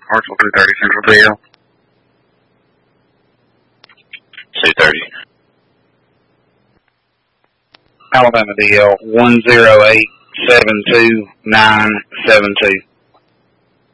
Hartsville 230 Central DL. 230. Alabama DL 10872-972.